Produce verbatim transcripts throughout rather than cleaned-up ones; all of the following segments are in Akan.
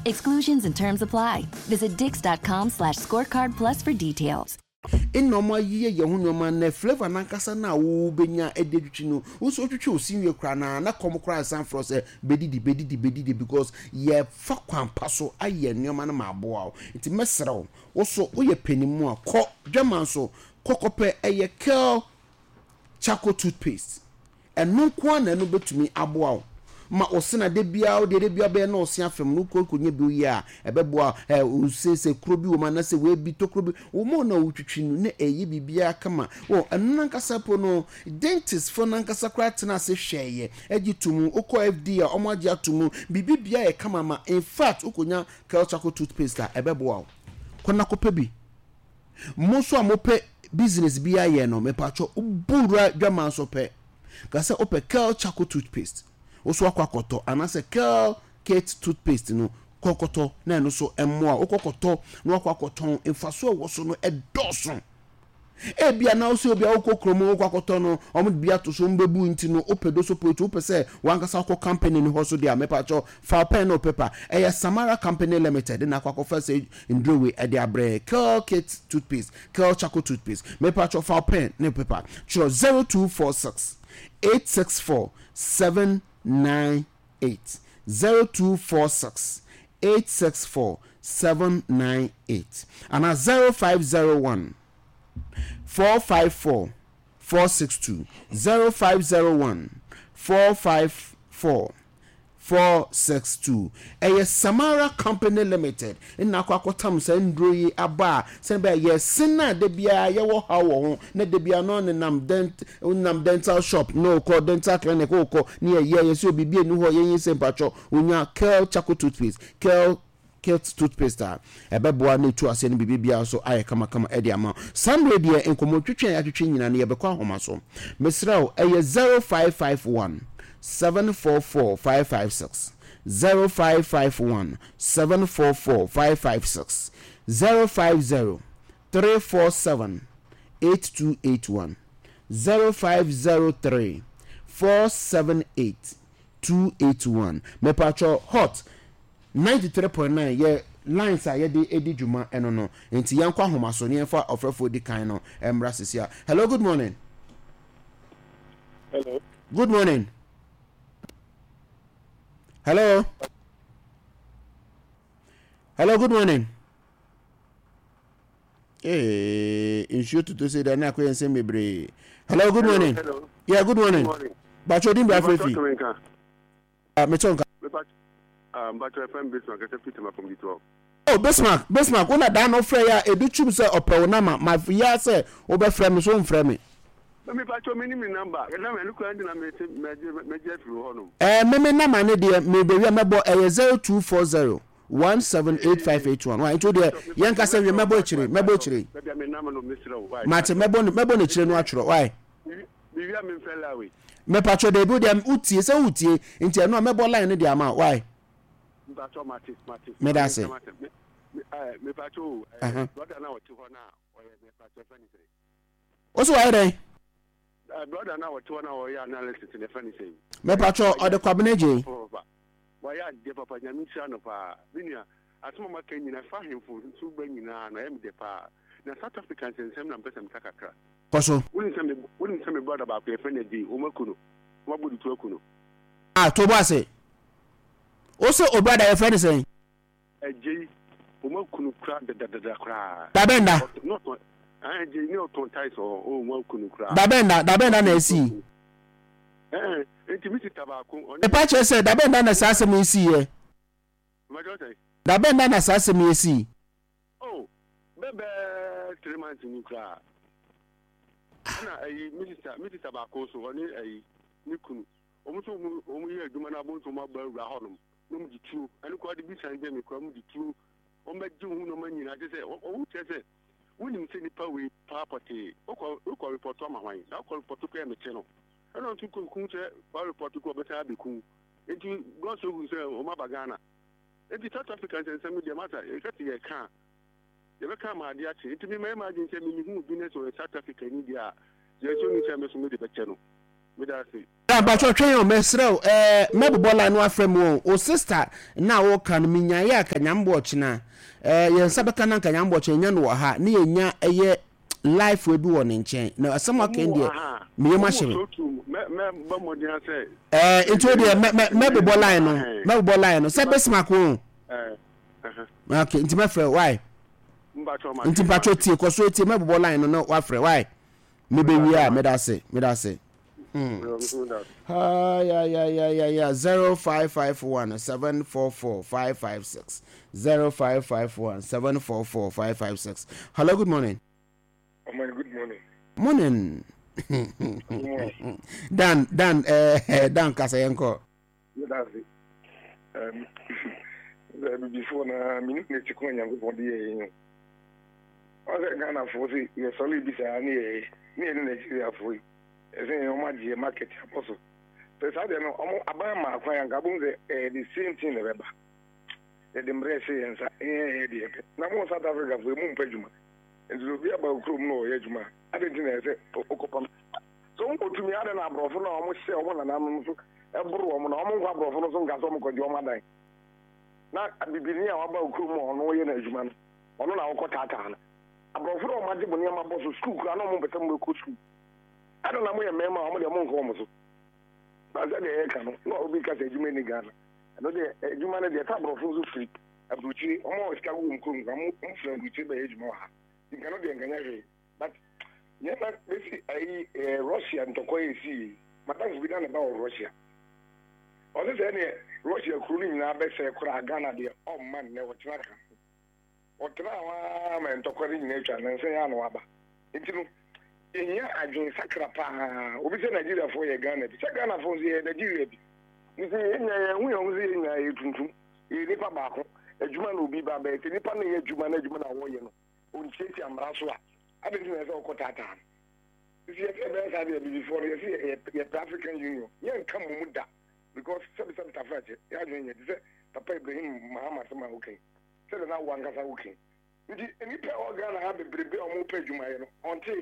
Exclusions and terms apply. Visit dix.com slash scorecard plus for details. In normal year, your woman, ne flavor nankasa na wo benya edetwino. Uso twitwe osinwe kra na na kom kra san frost bedidi bedidi bedidi because ye fa kwan paso aye nneoma na maboa. Nti mesrew. Oso oye penimu a ko dwaman so kokope eye Curl Charcoal toothpaste. Eno kwa na no betumi aboa. Ma osena de bia o de de bia be na osia fem no konye bi yi a ebeboa eh usese krobi wo ma na se we bi to krobi wo mo na wutwitwi no na eyi bibia kama o eno nankasa po no dentist for nankasa kwat na se hweye agitumu okọ F D A omo agi atumu bibi bia e kama ma in fact ukonya Curl Charcoal toothpaste a ebeboa kona kope bi mo so amope business bia ye no mepacho ubura dwaman so pe kase ope Curl Charcoal toothpaste oso akwakoto anase Curl Kate toothpaste no kokoto na no so emmo a okokoto no akwakoton emfaso wo so no edoso e bia na oso bia okokromo akwakoto no omo bia to so mbebu nti no opedo so poetu opese wankasa akọ company ni hoso dia mepacho fa pen no paper e ya Samara Company Limited na akwakofa say ndrowe e dia bre Curl Kate toothpaste Curl Charcoal toothpaste mepacho fa pen no paper chiro zero two four six eight six four seven nine eight zero two four six eight six four seven nine eight and a zero five zero one four five four four six two zero five zero one four five four four six two. A Samara Company Limited in Nakwakotam Sendroyi Aba Sembe ye sina de bia ye wo hawo na de bia no nam dent nam dental shop no call dental clinic ko near ye ye so bibie nu ho ye yin sempacho onya Curl Charcoal toothpaste Curl Kate toothpaste ebeboa na tu ase ne bibia so aye kama kama e dia ma Sunday dia enkomo twetwe ya twetwe nyina ne ye bekwa homa so mesrawo eye zero five five one seven four four five five six zero five five one seven four four five five six zero five zero three four seven eight two eight one zero five zero three four seven eight two eight one mepacho hot ninety-three point nine ye lines are ye de edi juma eno no enti yankwa homaso ne fa ofrefo di kan no emra sisia. Hello, good morning. Hello, good morning. Hello. Hello, good morning. Eh, insure to say that na ko yense mebre. Hello, good morning. Hello, hello. Yeah, good morning. Good morning. Bacho dim bra frefi. Ah, me tonka. Um, but F M Bismarck, I said from the twelve. Oh, Bismarck, Bismarck, una da no frɛ ya edu chum se opewo na ma ma ya se obɛfrɛ me so mfrɛ me. Me pacho me ni me number. Na me look and na me me get through hono. Eh, me me na ma ne de me be wi mebo eh zero two four zero one seven eight five eight one. Why to de yen ka se wi mebo chire, mebo chire. Me number no misra why. Mate mebo mebo ne chire no atworo. Why? Me wi me fella we. Me pacho de bi de utie se utie nti no mebo line ne de ama. Why? Pacho mate mate. Me da se. Me pacho brother na o ti ho na o ye me pacho fani say. Oso why dey? Brother na what one hour analysis in the funny say. Me pacho o de kwabene je. Why ya de papa nyami sia no pa. Binia asoma maka nyina fa hemfo so ba nyina na em de pa. Na South Africans nsem na mpesa mtakakra. Koso. Woni nsem woni nsem brother ba ko friend di o makuno. Mo bodu tu akuno. Ah, to bo ase. Oso o brother e friend say. Eje o makuno kra da da da kra. Da benda. Not ah je ni o ton ties o o makuno kra. Da benda, da benda na esi. Eh, enti mi tabako. E pa che say da benda na sase mi esi ye. Majo say. Da benda na sase mi esi. Oh, bebe three months ni kra. Na ayi minister minister tabako so oni ayi ni kunu. Omo so omo ye aduma na bon so ma ba wura honom. No mu ditu, ani ko de bi san je mi ko mu ditu. O ma ji hu no ma nyina je say o che say woni se nipa we property. O ko o ko report ma hwan. Na ko report ko e me che no. I don't think you can say, "Our report to go better." Because if you go so who say, "Oh my bagana," if the South Africans and some of the matter, you get the car. You become a dear. It be my imagine say, "Me who business or South Africa in India." There's only time to make the channel. me da se na ba cho twen o mesrew eh mebbo line no afrem o o sister na wo kan minyaye akanyambo ochina eh yensa beka na akanyambo ochina no ha ne yenya eye life we bi wo ne nchen na asema kan de me yema hye me me ba modina say eh into de mebbo line no mebbo line no se besma ko eh okay nti me frɛ why mba ma nti patro tie ko so tie mebbo line no no wa frɛ why me be wi a me da se me da se Ah, yeah, yeah, yeah, yeah, yeah. Zero five five one seven four four five five six. Zero five five one seven four four five five six. Hello, good morning. Oh man, good morning. Morning. Yeah. Dan, Dan, eh, Dan Kasayenko. Yeah, that's it. Um, before na minute next to come and go for the year. I was Ghana for the you're solid beside me. Me and Nigeria for it. Saying how much the market also. So I don't know. I'm about my client. I'm the same thing. The the embrace and say, eh, now more South Africa for moon pejuma. And to be about crew no ejuma. I didn't say okopam. So to me, I don't know. Bro, for now, almost say one and I'm so. Every woman, I'm going to bro for some gas. I'm going to do my day. Now I be near about crew more no yen ejuma. On our kotata. I bro for my money. My boss school. I know more better more school. I don't know where member how many among homes. But that the can no because you many Ghana. I know the you manage the table of free. A bruchy almost can womb come from which by age more. You cannot be engaged. But yet this a Russian to quite see. But that's we done about Russia. Or this any Russia cooling now best say Ghana the oh man never track. Or now man to query nature and say I know about it. Yeah, I joined Sakrapa. We say Nigeria for a Ghana. Ghana for the Nigeria. You see, we are using a tuntum. You need a back. A Juman will be bad. Any pan a Juman, a Juman, a warrior. On Chase and Braswa. I didn't know Kotata. You see, a best idea before you see a African Union. You come with that. Because some some Tafraje, you are doing it. Papa Ibrahim Muhammad Sama okay. Say that one Gaza okay. Any pair of Ghana have a baby or more page until.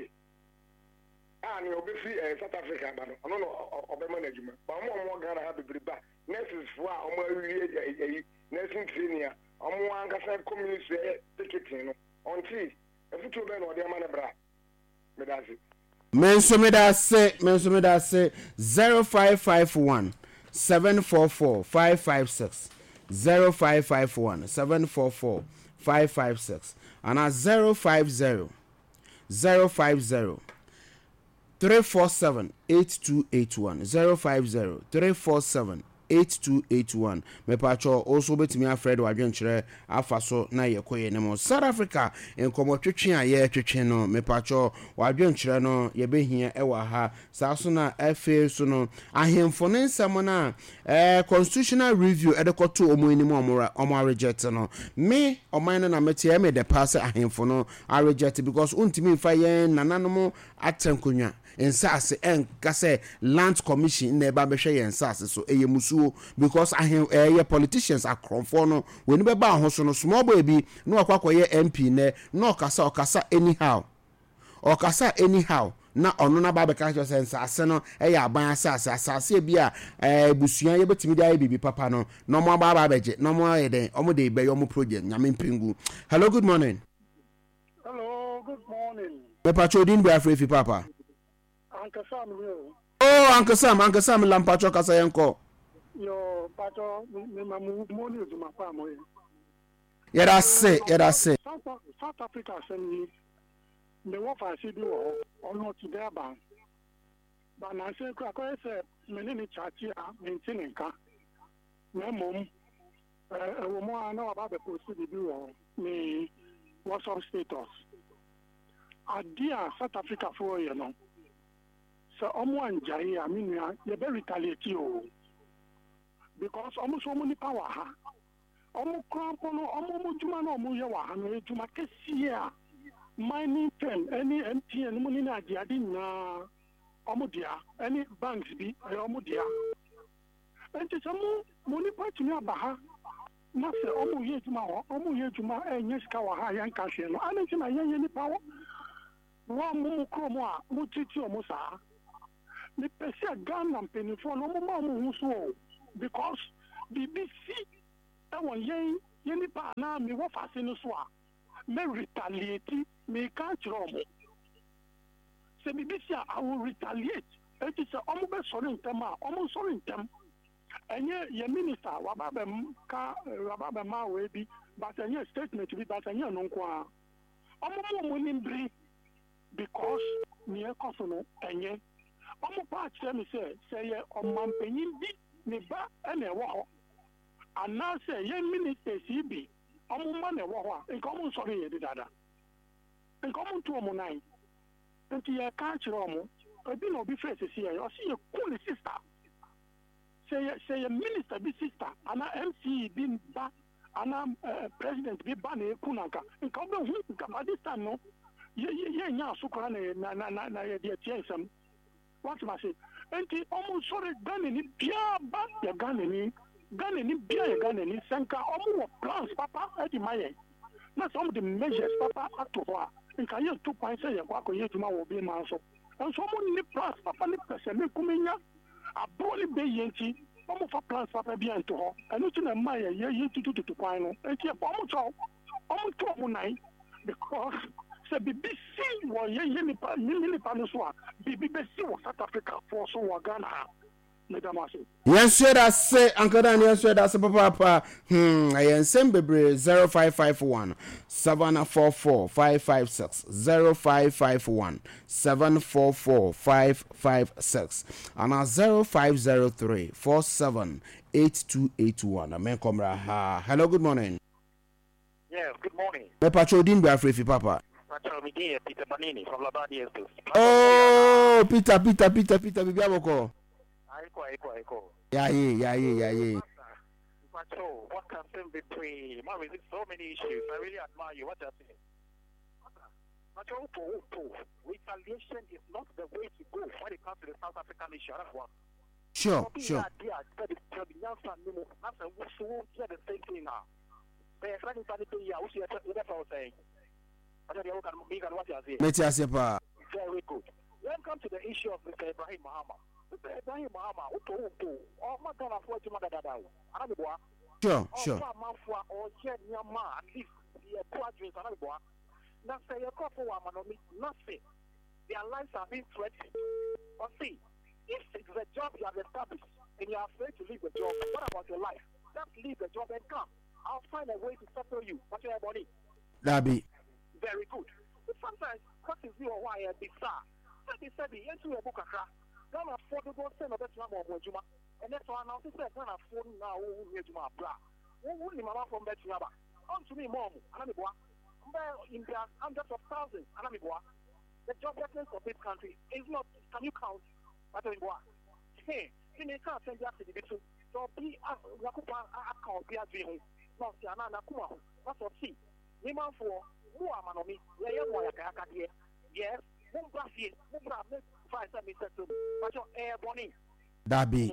Ah, ni obi free eh, South Africa ba no no no obi management ba mo mo Ghana ha bebreba nurses for a mo awie nursing training a mo ankasa community ticketing no onti efutu be no ode amane bra me da se menso me da se menso me da se zero five five one seven four four five five six zero five five one seven four four five five six and a zero five zero zero five zero three four seven eight two eight one zero five zero three four seven eight two eight one. Me pacho also betimi afred wadwenkyere afaso na yekoye nemo South Africa enkomo twetwe a ye twetwe no me pacho wadwenkyere no ye behia ewa ha saso na efe so no ahemfo ne nsam na eh constitutional review edekoto omo enimu omora omo reject no me oman na mete me de pass ahemfo no a reject because untimi fa ye nananom atenkonwa ensase enkase land commission na eba behwe ye ensase so eye musuo because ahen eh politicians akromfo no weni beba ho so no small boy bi no akwakoye M P ne no okasa okasa anyhow okasa anyhow na ono na ba beka jo ensase no eye aban asase asase bi a eh busuan ye betimi dia bibi papa no no mo ba ba beje no mo yeden omo de be yo mo project nyame mpingu. Hello, good morning. Hello, good morning. Me pacho din bi afrefi papa. Uncle Sam here. Oh, Uncle Sam, Uncle Sam Lampacho Kasayenko. Yo, Pacho, me mamu money to my family. Yeah, that's it. Yeah, that's it. South Africa send me the work I see do or not to their bank. But I say, I say, many chachi are maintaining car. My mom, a woman I know about the procedure do me what's on status. I dear South Africa for you know. So omo anjai I mean you be retaliate you because almost so many power ha omo krampo no omo mujuma no omo ye wa ha no ejuma kesia mining firm any M T N money na dia di na omo dia any banks bi omo dia enti samu money part ni aba ha na se omo ye ejuma ho omo ye ejuma enye sika wa ha yan ka hwe no anenti na yen ye ni power wa mu kromo a mu titi omo sa me pese Ghana penifo no mo mo so because B B C that one yen yen pa na me wo fa se no so a me retaliate me can't rom say B B C I will retaliate it is omo be sorry ntem a omo sorry ntem enye ye minister wababem ka wababem ma we bi but enye statement bi but enye no nko a omo mo ni mbri because me e koso no enye omo pa kire me say say ye omampanyin bi ne ba ene wo ho ana say ye minister si bi omo ma ne wo ho a nko omo sorry ye dada nko omo to omo nine enti ye ka kire omo ebi no bi face si ye o si ye cool sister say say minister be sister ana M C bi ba ana uh, president bi ba na ekunanka nka obo hu nka ma this time no ye ye nya asukwa na na na na ye de tiensam what ma say enti omo sore Ghana ni bia ba ya Ghana ni Ghana ni bia ya Ghana ni senka omo wo plans papa e di maye na some the measures papa ato ho a nka ye two point say ye kwa ko ye tuma wo bi ma so and so omo ni plans papa ni pese me kumenya aboli be yenti omo fa plans papa bi anto ho enu ti na maye ye ye tutu tutu kwan no enti e omo cho omo to omo nine because say B B C wo ye ye ni pa ni ni pa no so a B B C wo South Africa for so wo Ghana yes sir that say ankara yes sir that say papa hmm ayen sem bebre zero five five one seven four four five five six zero five five one seven four four five five six and zero five zero three four seven eight two eight one amen komra ha hello good morning. Yeah, good morning. Me patrol din be afrefi papa. Patrol me dey Peter Banini from Labadi Estos. Oh Peter Peter Peter Peter bibi aboko. Aiko, aiko, aiko. Yeah, yeah, yeah, yeah, yeah. Patrol, what can stand between? Man, with so many issues. I really admire you. What are you saying? Patrol, retaliation is not the way to go when it comes to the South African issue. That's one. Sure, sure. The same thing now. Very good. When it comes to the issue of Mister Ibrahim Mahama, Mister Ibrahim Mahama, or Madonna for Jumadada, sure, sure. Or Yama, at least the quadrants, another boy. Now say your couple woman, nothing. Their lives are being threatened. Or see, if it's a job you have established and you are afraid to leave the job, what about your life? Just leave the job and come. I'll find a way to settle you. What's your body? That be very good. But sometimes, what is your why bizarre? They said the entry of Bukaka, don't afford to go send a better number of Juma. And that's why now they said, don't afford now who will Juma bra. Who will you from Betraba? On to me, mom, Anamibwa. In the hundreds of thousands, Anamibwa. The job vacancies of this country is not, can you count? Anamibwa. Hey, you can't send that to the bitu. So be a Lakupa account, be a dream. Not Yana Kuma. That's what see. Women for who are Manomi, where you are a yes. That be.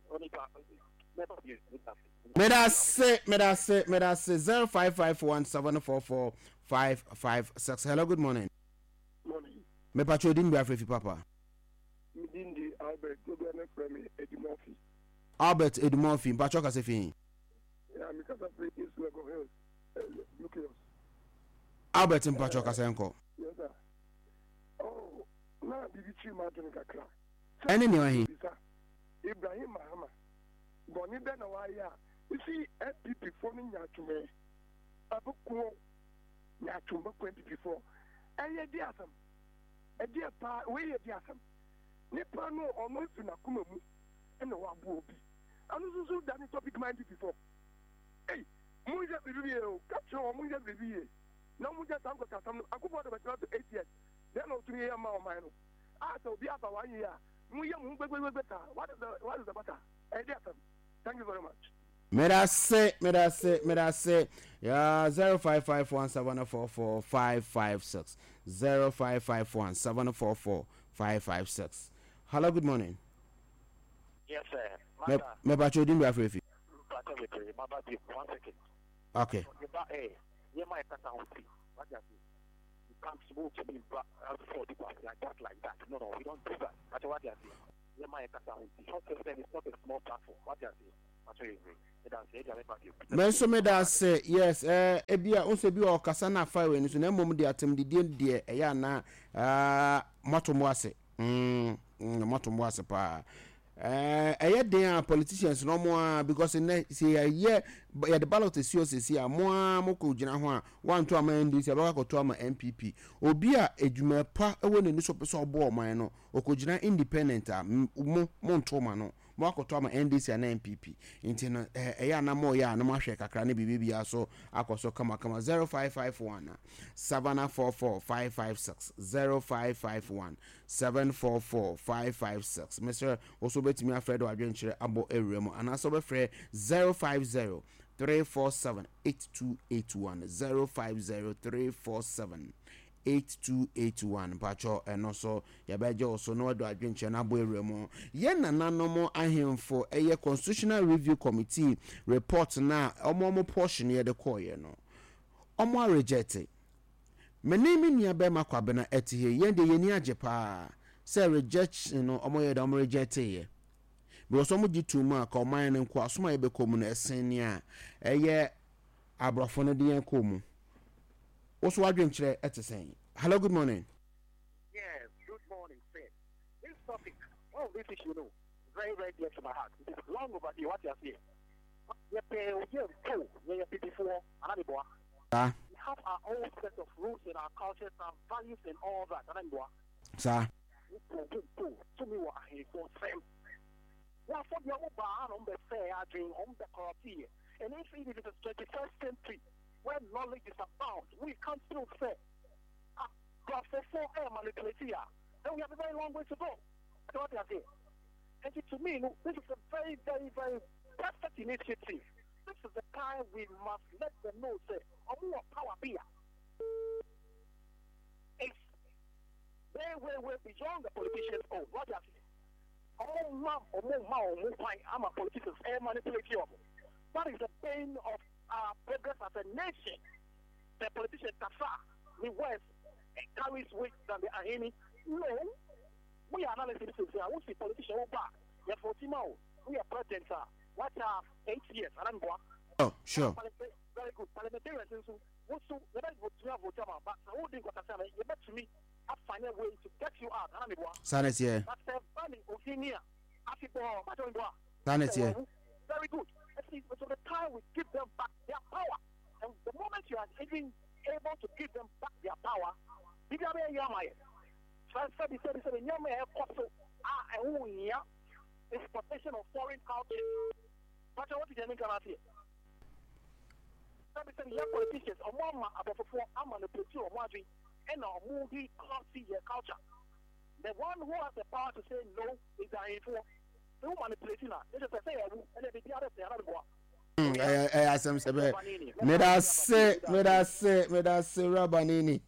May I say, may I say, may I say zero five five one seven four four five five six. Hello, good morning. Morning. Me patrol din be afrefi papa. Midindi Albert Gobernor Fremi Edimorphy. Albert Edimorphy, patrol ka se fin. Yeah, me kasa play is Lego Hills. Lucas. Albert in patrol ka se enko. Yes sir. Oh, na bibi chi ma tun kakra. Ene ni wahi. Ibrahim Mahama. Boni be na wa ya. You see N P P for me nyatume. Abuko nyatume N P P for. Eye di asam. E di pa we ye di asam. Nipa no almost na kuma mu. Ene wa bu obi. Anu susu da ni topic mind before. Hey, mu je bibi e o. Capture mu je bibi e. Na mu je tango kasam. Akubo da betra to eight years. Then no three year ma o man no. Ah, so be about one year. Mu ye mu gbegbe better. What is the what is the matter? E di asam. Thank you very much. May I say, may I say, may I say, yeah, zero five five one seven four four five five six, zero five five one seven four four five five six. Hello, good morning. Yes, sir. Me, me bacho din be afrefi. One second. Okay. You might cut out. What does it? You can't smoke to me for the like that, like that. No, no, we don't do that. That's what they are doing. yeah, my kasa. Short system is not a small platform. What you say? What you agree? Menso me da say yes eh ebia onse bi o kasa na fa we ni so na mom de atem de de e ya na ah motomo ase mm motomo ase pa eh e den a politicians no mo because na say ye ya the ballot is yours see a mo moko gina ho a one to ama N D C abaka to ama N P P obi a edwuma pa e wo ni so peso obo oman no okogina independent a mo mo ntoma no mo akoto ama N D C na N P P nti no eh ya na mo ya na mo ahwe kakra na bibi aso akoso kama kama zero five five one seven four four five five six zero five five one seven four four five five six Mister also betimi afredo adwenkyere abo ewrem ana so be frɛ zero five zero three four seven eight two eight one zero five zero three four seven eight two eight one pacho eno so ya beje oso no do adwenche na bo ewrem ye nananom ahemfo eye constitutional review committee report na omomo portion ye de koye no omo reject meni mi nia be makwabe na etihe ye de ye ni ajepa say reject no omo ye de omo reject ye because omo gitu ma ka oman ne nko asoma ye be komu na esen ni a eye abrofo no de yen komu. Also, I drink today at the same. Hello, good morning. Yes, good morning, sir. This topic, oh, this issue, you know, very, very dear to my heart. It is long overdue. What you are saying? You pay, you have two, you have before, another boy. Ah. We have our own set of rules in our cultures and values and all that. Another boy. Sir. To me, what I hear for them. What for the old bar on the fair, I drink on the coffee. And if it is the twenty-first century, when knowledge is abound, we can't still say, ah, God for four air manipulation, then we have a very long way to go. That's what they are saying. And to me, this is a very, very, very perfect initiative. This is the time we must let them know, say, oh, more power be. It's way, way, way beyond the politicians' own. What they are saying. Oh, mom, oh, mom, oh, fine, I'm a politician, air manipulation. That is the pain of our progress as a nation. The politician Tafa, the West, carries weight than the Ahini. No, we are not listening to this. I want to see politicians over. We are forty now. We are president. What are eight years? Oh, sure. Very good. Parliamentarians also, the best vote to have vote, but I won't think what I said. You bet to me, I find a way to get you out. Sanet, yeah. That's a funny opinion. I think, Sanet, yeah. Very good. So the time we give them back their power, and the moment you are even able to give them back their power, you got a yamay. Transfer the service of the yamay also are a exportation of foreign culture. But what is the name of it? Service and young politicians, a woman about four amman the picture of Madrid and a movie culture. The one who has the power to say no is the info. Who manipulating her? This is a say, and then the other say another one. I I some say me da say me da say me da say Rabanini.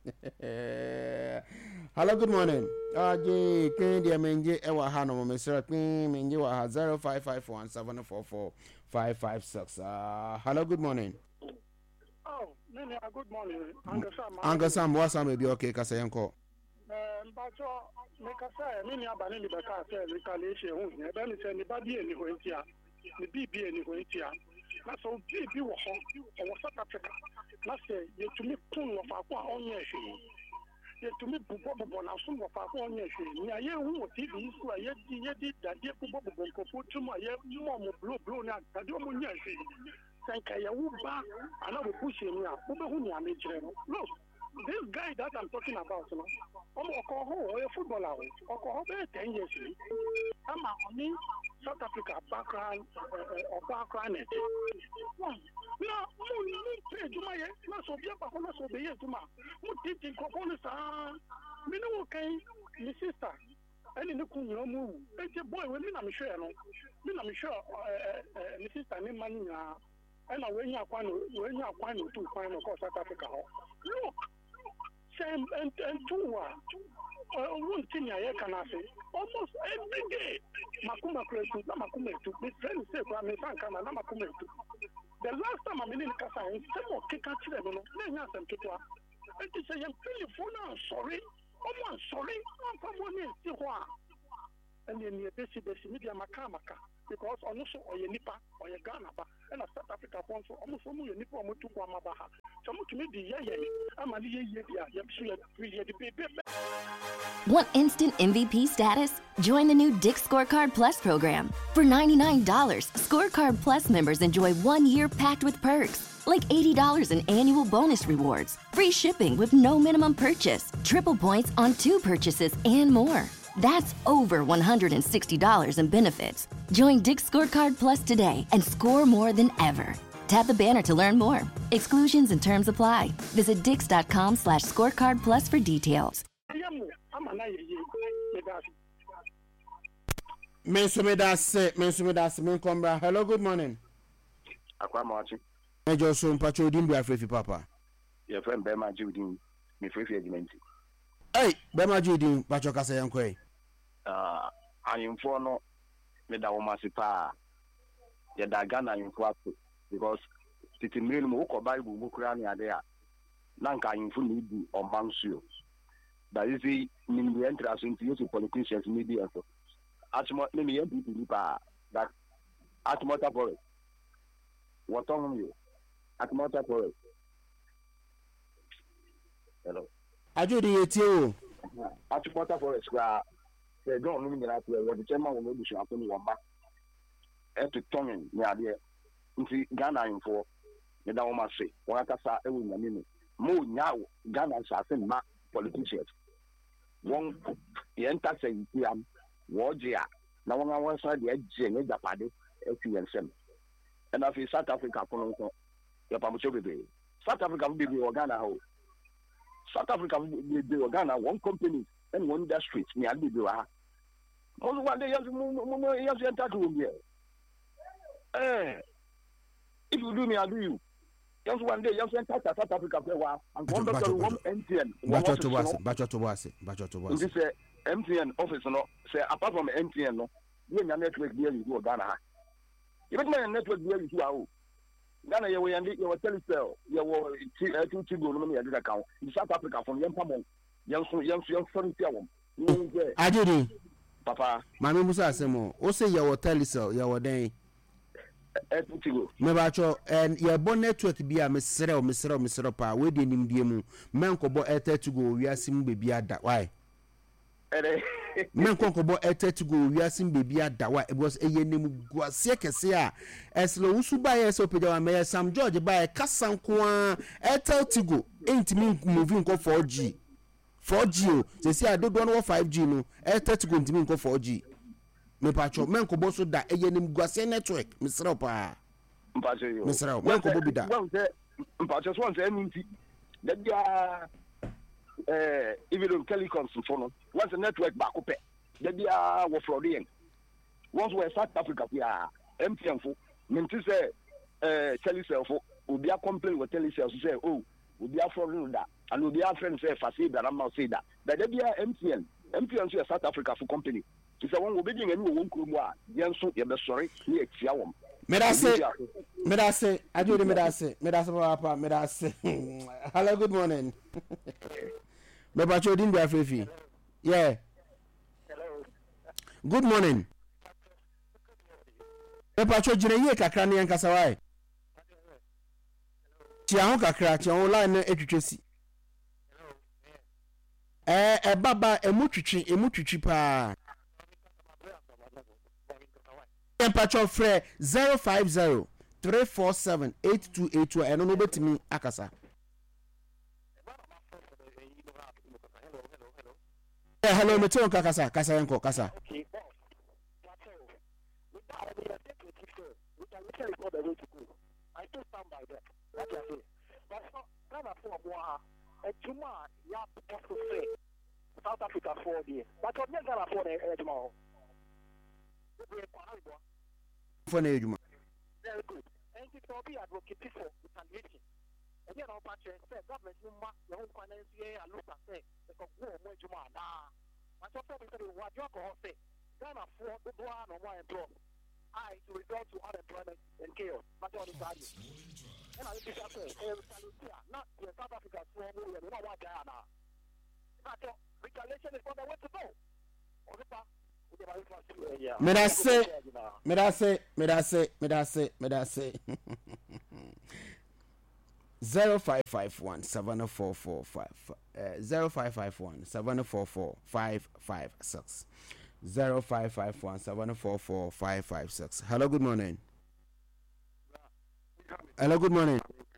Hello, good morning. Ah, J Ken dia menje e wa ha no me sir Ken menje wa ha zero five five one seven four four five five six. Ah, hello, good morning. Oh, Nene, good morning. Angasam. Angasam wa sam be okay ka say enko. Mbacho mekasa mimi abane ni beka se retaliation hu ne be ni se ni ba bi eni ho ntia ni bi bi eni ho ntia na so bi bi wo ho wo South Africa na se yetumi kun wo fa ko onye hwe yetumi bubo bubo na so wo fa ko onye hwe ni aye hu o T V so aye di ye di dade bubo bubo ko fo tumo aye mo mo blow blow na dade mo nya hwe sanka ya wo ba ana wo push ni a wo be hu ni amejire no look. This guy that I'm talking about, you know, I'm a footballer. I'm ten years. I'm only South Africa background or background. No, no, pay to my no so be a whole so be to my who did in components. Me no okay, my sister. And in the cool move. It's a boy with me, I'm sure. Me, I'm sure, my sister named Mania. And when you are when you are going to find South Africa. Look. Same and and two uh one thing I can say almost every day makuma kretu na makuma tu my friend say kwa me san kana na makuma tu the last time I'm in Kasa in some of kika chire no na nya sem to and say I'm feeling for now sorry I'm sorry I'm from one is ho a and then you basic basic media makamaka because almost or your nipa or your Ghana ba and a South Africa phone so almost some your nipa or to Guamabaha. Some to me the yeah, I'm a year, yeah, Want instant M V P status? Join the new Dick's Scorecard Plus program. For ninety-nine dollars, Scorecard Plus members enjoy one year packed with perks, like eighty dollars in annual bonus rewards, free shipping with no minimum purchase, triple points on two purchases, and more. That's over one hundred sixty dollars in benefits. Join Dick's Scorecard Plus today and score more than ever. Tap the banner to learn more. Exclusions and terms apply. Visit dix.com slash scorecard plus for details. Hello, good morning. Akwamachi. Ejo so mpacho din bi afrefi papa. Your friend Bema Judin, me frefi agreement. Hey, Bema Judin, pacho kasa yankwe. Ah, ayimfo no me da wo masipa. Ya da Ghana ayimfo ato because titi mmiri mu ko Bible mu kura ni ade a. Na nka ayimfo ni di omansuo. That is the min the entrance into use politicians media so. Atmo me me yempi ni pa that Atmota Forest. What on you? Atmota Forest. Hello. Ajodi yetio. Atmota Forest kwa they don't know me that way. What the chairman will be showing me one back. At the tongue ni ade. Nti Ghana info me da wo ma say. Wa kasa e wo nyame mo nya Ghana sa say ma politicians. One yenta say yam wojia na won awon sa de agye ne japade efi yensem. And after South Africa, your Pamucho baby. South Africa will be Ghana. South Africa will be Ghana, one company and one industry. Me, I'll be there. Only one day, you have to enter to here. Eh, if you do me, I'll do you. Just one day, you have to enter South Africa for a while. And one doctor, one M T N. Bacho to was, Bacho to was, Bacho to was. This M T N office, no, say apart from M T N, no, you and your network here, you go Ghana. Even my network where you are. Ghana, you were you were Telecel, you were two Tigo, no, you account. In South Africa from Young Pamon, young, young, young, son, I did. Papa, my name was Asemo. O say you were Telecel, you were there. Tigo. Mebacho, and your bon network be a Mister Mister Mister Pa, waiting in Diemu, Manco bo ete to go, we are sim baby at that. Why? Men konkobo ete to go we are sim baby at that. It was a yenim guasia kesia as lo usuba yes opeda me Sam George by kasan kwa etel to go ain't me moving go four G four G they say I don't want five G no etel to go ain't me go four G me pacho men ko so da e yenim guasia network misra pa mpacho yo misra men ko bi da mpacho so say nti da dia eh even telecoms phone once the network back up there be a wo frauding once we South Africa ya M T N fo minti say eh Telecel fo obi a complain with Telecel say oh obi a frauding that and obi a friend say fasi that am say that but there be a M T N M T N so South Africa for company it's a one obi dey any won kuro mu a yen so ye be sorry ni etia wom Medase Medase ajodi Medase Medase papa Medase hello good morning. Baba Chodin be afrefi. Yeah. Hello. Good morning. Baba Chodin ye kakra ne yankasa wai. Ti ahun kakra ti ahun line na etwetwesi. Eh eh baba emutwitwi emutwitwi pa. Temperature free zero five zero three four seven eight two eight two eno no betimi akasa. Yeah, hello, me tell kasa kasa yanko kasa. Okay, boss. I still stand by that. What you say? But Ghana for one, a Juma, ya also say South Africa for the. But what Ghana for the Juma? For the Juma. Very good. And it's all be advocate for retaliation. And you know, but you say government no ma your own finance here and look at say the go more Juma na. But what we say what you go say Ghana for the one on one employ. I to result to unemployment and chaos. But on the side. And I think that's it. Not the South Africa for we don't know what they are now. But retaliation is not the way to go. Or the Medase, medase, medase, medase, medase. Zero five five one seven four four five zero five five one seven four four five five six zero five five one seven four four five five six. Hello, good morning. Hello, good morning.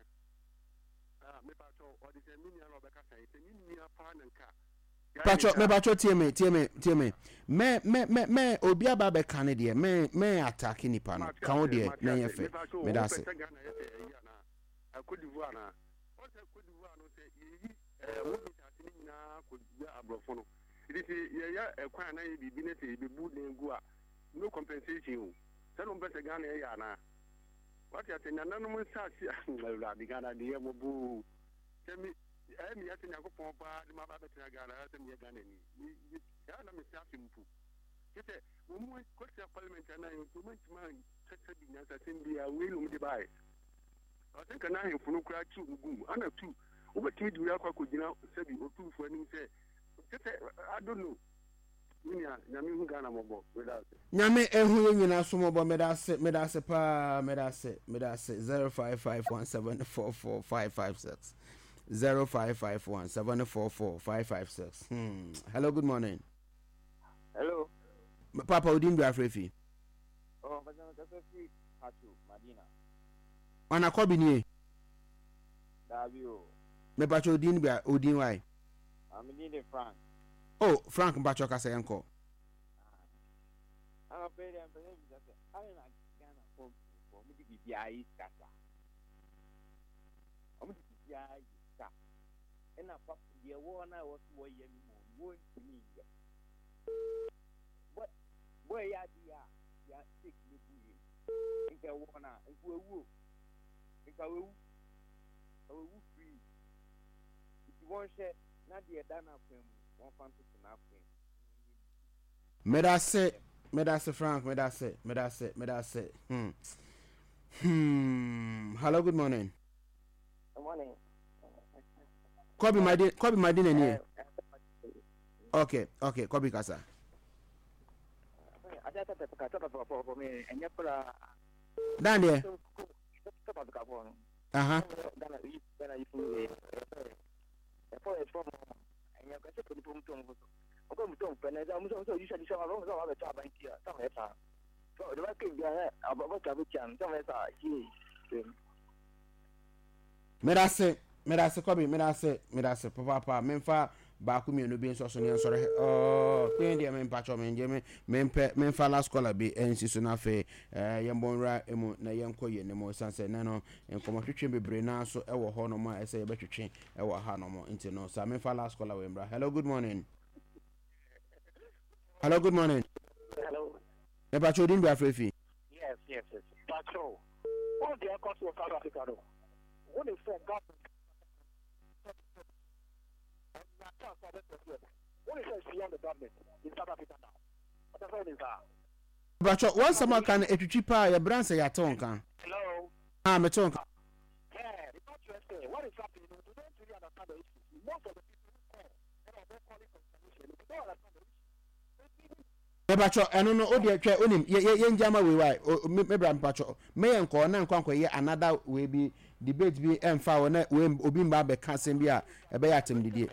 Pacho, me pacho tie me, tie me, tie me. Me me me me obi aba be kan de me me attack nipa no. Kan o de na ye fe. Me da se. Cote d'Ivoire na. O se Cote d'Ivoire no se yi eh wo bi ta tin nyina ko ya abrofo no. It is ye ya ekwan na ye bibi ne se be bu dengu a no compensation o. Se no be se Ghana ye ya na. What ya tin na no mun sa si la di Ghana de ye mo bu. Se mi eh mi ya tin yakopon pa de ma ba be tin Ghana se mi Ghana ni. Ya na mi sa fi mpu. Kete wo mu ko se parliament na yo to man man tata bi na sa tin bi a we no de bai. I think I have no cry to and a two. Over two, you are quite good now. Said you two for any say. I don't know. Yami Ghana mobile without Yami, and who you know, some of Medase, Medase, Pa, Medase, Medase, zero five five one seven four four five five six. Zero five five one seven four four five five six. Hmm. Hello, good morning. Hello. Papa Udin Biafrefi. Oh, but that's a free Hatu, Madina. Ana kobi ni Davio. Me pacho Odin bia Odin why? I'm in Frank. Oh, Frank pacho ka say enko. I'm a very embarrassed that I am not Ghana for for me to be B I kasa. I'm to be I kasa. And I pop the one I was boy year more one to me. But boy ya dia ya take me buye. Inka wona nku ewu. Inka wewu. Wewu free. If you want share na dia dana kwem one fancy na kwem. Me da say me da say Frank, me da say, me da say, me da say. Hmm. Hmm. Hello, good morning. Good morning. Kobi Madin, Kobi Madin any. Okay, okay, Kobi Kasa. Down there. Uh-huh. Medase, medase Kobi, medase, medase papa papa memfa ba ku mi no bi nso so ne nso re oh kwen dia men pacho men je men men memfa last scholar bi ensi so na fe eh yembonra emu na yenko ye ne mo sanse na no enkomo twetwe bebre na so e wo ho no ma ese ye betwetwe e wo ha no mo nti no sa memfa last scholar we mbra. Hello, good morning. Hello, good morning. Hello. E pacho din bi afrefi. Yes, yes, yes. Pacho. What the cost of South Africa do? What is that government? What is beyond the government in South Africa now? What the hell is that? Pacho, once someone can etwitwi pa ya branse ya tonka. Hello. Ah, me tonka. Yeah, it's not just there. What is happening? You don't really understand the issue. Most of the people who call, they are not calling for solution. They don't understand the issue. Me pacho eno no odi atwa onim ye ye njama we why me bra pacho me enko na nkwa nkwa ye another we bi debate bi emfa wo na we obi mba be ka sem bi a ebe ya tem didie.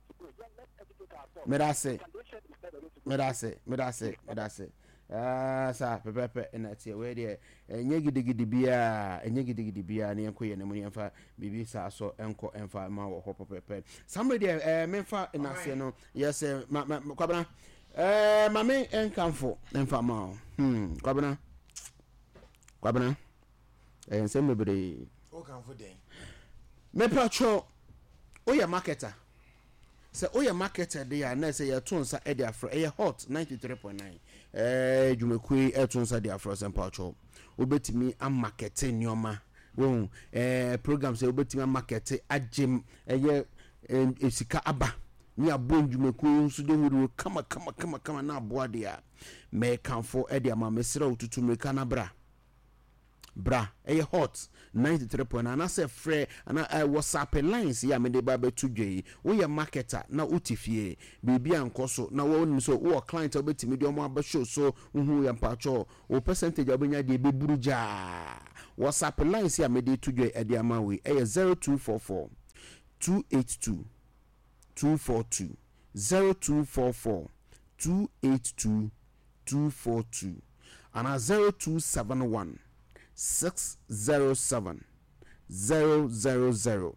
Medase medase medase medase ah sa pepepe na tie we de enye gidigidi bia enye gidigidi bia ne enko ye ne mu emfa bibi sa so enko emfa ma wo ho pepepe somebody eh memfa na se no yes kwabana eh mame enkamfo emfa ma hmm kwabana kwabana eh nsem bebre o kanfo den me pacho o ya marketer se o ya marketer de ya na se ya tonsa e de afro e hot ninety-three point nine eh dwumekui e tonsa de afro sem pacho obetimi am marketing nyoma wo eh program se obetimi am marketing agem eye esika aba ni abondwumekui nso de huru kama kama kama kama na aboa de ya me kanfo e de ama mesira otutu meka na bra bra eye hot ninety-three point nine say free ana uh, WhatsApp lines ya me de ba betu dwe wo ye marketer na utifie bibia nkoso na wo nim so wo client obetimi de omo abashow so uhu ya mpacho o percentage obenya de beburuja WhatsApp lines ya me de tu dwe e de amawe eye zero two four four two eight two two four two zero two four four two eight two two four two and zero two seven one six zero seven zero zero zero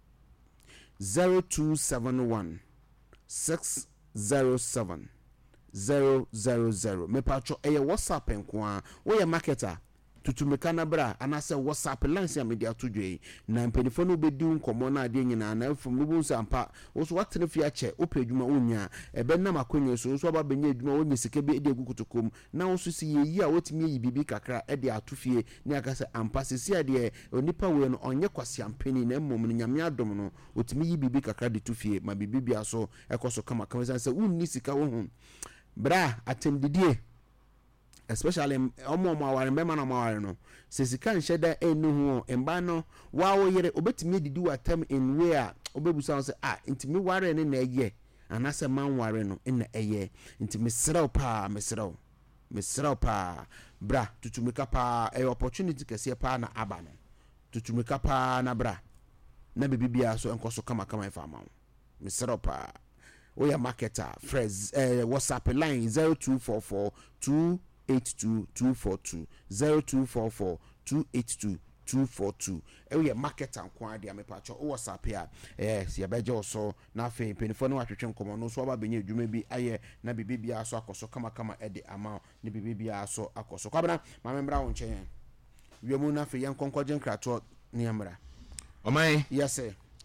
zero two seven one six zero seven zero zero zero me pacho eye WhatsApp enko wo ye marketer tutumeka na bra anase WhatsApp lines ya media tudwe na mpenifo no bedi nkomo na ade nyina na afum no bu sampa wo so watene fia che opedwuma onya ebe na makonyo so so aba benya edwuma onye sike be ede gukutokom na wo so si yeyi a wotimi yi bibi kakra ede atofie ni akase ampa sisi ade onipa we no onye kwase ampeni na mmom no nyame adom no otimi yi bibi kakra de tofie ma bibi bia so ekoso kama kama se unni sika wo hu bra atendidie especially omo omo aware mema na aware no sesika nheda enu ho emba no wa wo yere obetimi didi watam in where obebusa say ah intimi ware ne na eye anase man ware no na eye intimi srew pa mesrew mesrew pa bra tutumika pa e opportunity kese pa na aba no tutumika pa na bra na bibia so enkoso kama kama ifa ma mesrew pa oya marketer friends eh, WhatsApp line zero two four four two eight two two four two zero two four four two eight two two four two ewe market and kwade amepacho WhatsApp ya yes ya beje oso na fe penifo no atwetwe nkomo no so aba benye adwuma bi aye na bibibia so akoso kama kama ede ama ne bibibia so akoso kwabena ma membra wo nchen wiemu na fe yankonkwaje nkrato ne amra omai yes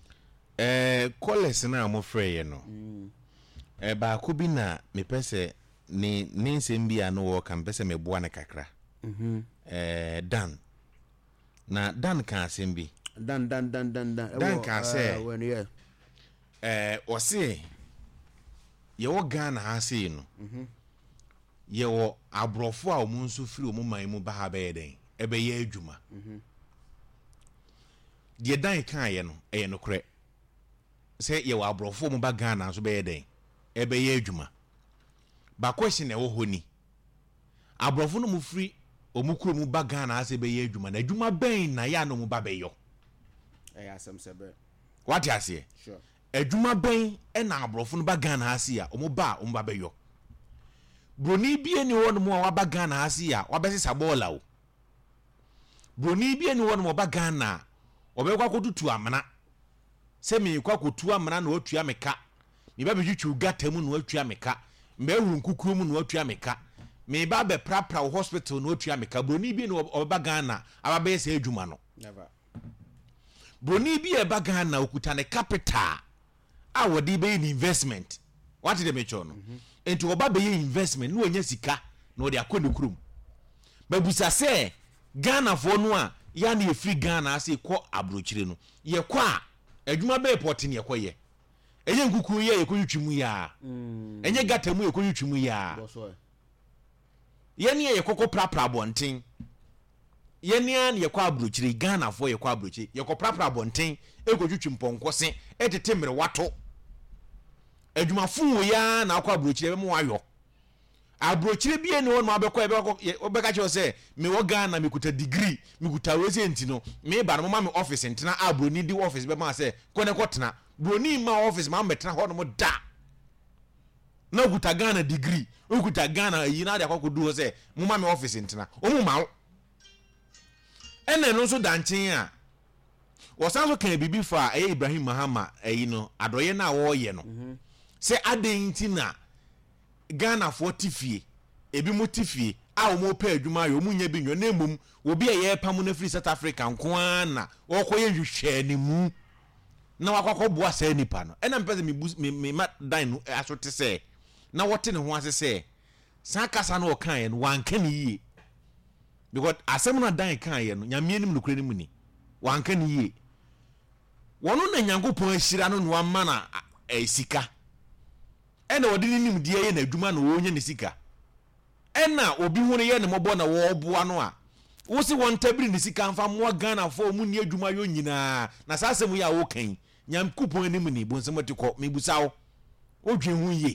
eh college na mo frey no eh ba ko bi na me pese ni ninsem bia no wo kan pese me boa ne kakra mhm eh dan na dan kan asem bi dan dan dan dan dan dan kan say when yeah eh o se ye wo Ghana ha sei no mhm ye wo abrofo a o mu nso firi o mu man mu ba ha be den e be ye adwuma mhm de dan kan ye no e ye no kre se ye wo abrofo mu ba Ghana so be ye den e be ye adwuma ba question e wo honi abrofo no mu firi omukuro mu ba Ghana ase be ye adwuma na adwuma ben na ya no mu ba be yo eh asem sebe what you say sure adwuma ben e na abrofo no ba Ghana ase ya omu ba omu ba be yo broni bie ni won mu wa ba Ghana ase ya wa be sesa bola o broni bie ni won mu ba Ghana obekwa kotutu amana se me kwa kotu amana na otua meka me ba be twitwu gata mu na otua meka me hu nkukuru mu na otua meka me ba be prapra hospital na otua meka broni bie ni oba Ghana aba be se adwuma no never broni bie ba Ghana okuta ne capital a wodi be investment what did me chono enti oba be investment no nya sika na odi akodi kurum babusa se Ghana fo no a ya na efri Ghana ase ko abrochire no ye kwa adwuma be port ne ye koye enye nkuku ye ye koyutwimu ya enye gata mu ye koyutwimu ya ye ne ye kokko prapra bonten ye ne an ye kwa abrochire Ghana fo ye kwa abrochire ye ko prapra bonten e koyutwim ponkose e tete mere wato adwuma fu ya na akwa abrochire be mu ayo abrochire bie ne won ma bekọ ebe obeka che se me wo Ghana me kuta degree me kuta wese ntino me ba no ma me office ntina abroni di office be ma se ko ne kotena broni ma office ma metena ho no mo da na kuta Ghana degree o kuta Ghana yi na de akwa kodu se mo ma me office ntina o mu ma ene no so danchin a wosan so kan bibi fa e Ibrahim Mahama eyi no adoye na wo ye no se adentina Ghana for tifie ebi mo tifie a o mo pa adwuma yo mu nya bi nyo na mum obi e ye pam na free South Africa nko ana o koye nhwehwe ni mu na wakakọ boa sa nipa no ena mpese me me ma dan no asote se na wote ne ho ase se san kasa no kan ye no wanka ni yie because asem na dan kan ye no nyame nim no kure ni mu ni wanka ni yie wono na Nyankopon ahira no no amma na e sika ena wodi ni nim die ye na adwuma no wonye ne sika ena obi hu ne ye ne mobo na wo boa no a wo se won tabiri ni sika mfa mo Ghana fo mu ni adwuma yo nyina na saa asem ya wo kan nyam kupon anim ni bonsem tikọ mebusa wo odwen hu ye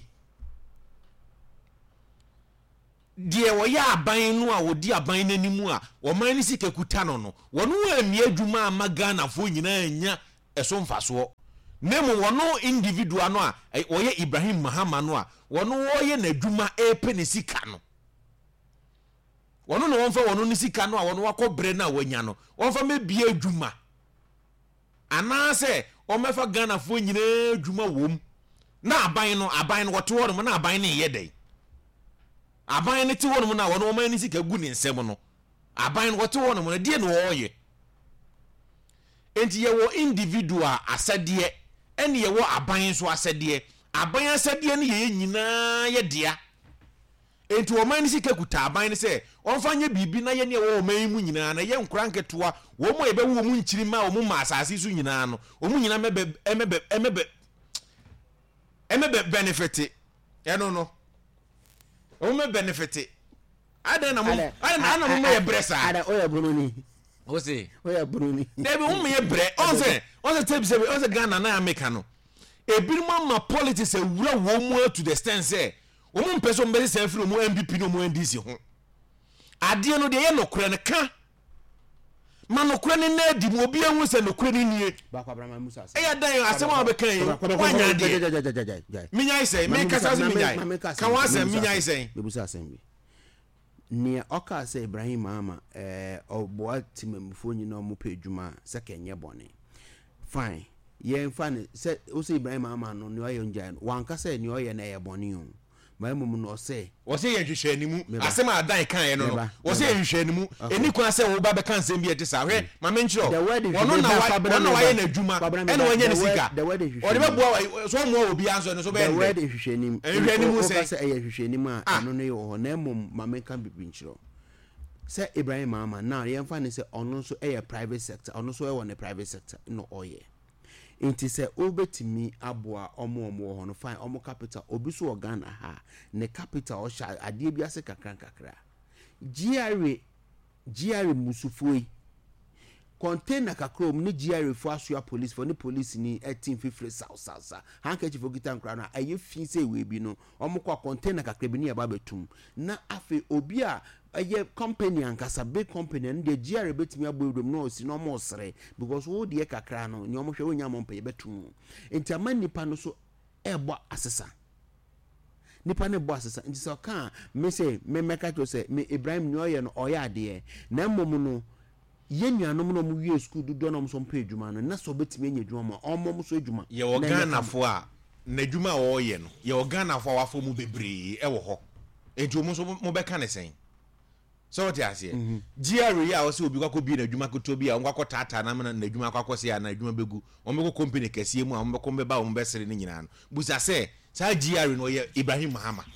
die wo ya aban no a wo di aban nanimu a wo man ni sika kuta no no wono ami adwuma ama Ghana fo nyina nya eso mfaso nemu wono individual no a wo ye Ibrahim Mahama no a wono wo ye na adwuma epe ne sika no wono no wonfa wono ni sika no a wono wakobre na wanya no wonfa mebie adwuma anase o mefa Ghana fo nyina adwuma wom na aban no aban no wote wono na aban ne ye dai aban ne ti wono na wono man ni sika gu ne nsem no aban no wote wono na die no wo ye enti ye wo individual asade ene ye wo aban so asade aban asade ne ye nyina ye dia enti wo man ni sika kuta aban ne se onfanye bibi na ye ne wo man mu nyina na ye nkura nketoa wo mo ye be wo mu nchiri ma wo mu ma asase su nyina no wo mu nyina mebe emebe emebe emebe benefit e no no wo me benefit ada na mo ada na mo ye bresa ada o ye bruni o se o ye bruni debi wo me ye bre on se on se tebi se on se Ghana na America no ebiru ma politics e wura wo mu to the extent say wo mu mpeso mbese se afiri mu M P P no mu N D C ho ade no de ye nokure ne ka ma nokure ne na di mu obi anwu se nokure ne nie ba kwa brama musa e ya dan asem a be kan yi wanya de minya ise me kasa se minya kan wa se minya ise me busa asem bi ne oka se Ibrahim Mahama eh oboa timamfo nyina mo pe adwuma se kenye bone fine ye fine se o se Ibrahim Mahama no ne oye nja no wanka se ne oye na ye bone o ma mum no se wo se ye hwehwe animu asem a dan kan ye no no wo se ye hwehwe animu eni kwa se wo ba be kan sem bi ete sa hwe ma me nchiro wono na wa wono wa ye na adwuma ene wonye ne sika o de be boa so mo obi anso no so be ende the hwehwe animu hwehwe animu se se ye hwehwe animu a no no ye ho na mum ma me kan bi nchiro se Ibrahim Mahama now ye mfa ne se ono so e private sector ono so e won the private sector no oye inti se obetimi aboa omo omo ho no fine omo capital obi so Ghana ha ne capital o sha ade bi ase kakran kakra G R A G R A musufoi container kakra om ne G R A fo asoa police for ne police ni eighteen fifty south south handkerchief ogitan kra na aye fi se we bi no omo kwa container kakra bi ne ba betum na afi obi a aye company ankasa big company and the G R A betimi abodom no osi no mo sere because wo de kakra no ni omo hwe wonya mo mpa betum enti amani pa no so ebo asesa nipa ne bo asesa enti so kan me say me meka to say me Ibrahim ni oye no oya ade na mmom no ye nuanom no mu wie school do no mo so mpa adwuma no na so betimi anya adwuma mo omo mo so adwuma ye wo Ghana fo a na adwuma wo ye no ye wo Ghana fo wafo mu bebre e wo ho enti mo so mo beka ne sen so what you say G R A ya o se obi kwakọ bi na adwuma koto bi a ngwakọ tata na na adwuma kwakọ se ya na adwuma begu o me ko company kase mu a mo be ko be ba o mo be sere ni nyina no busa se sa G R A no ye Ibrahim Mahama